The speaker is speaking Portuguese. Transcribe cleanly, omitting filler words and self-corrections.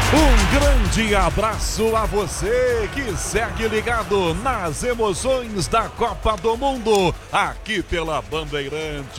Um grande abraço a você que segue ligado nas emoções da Copa do Mundo, aqui pela Bandeirante.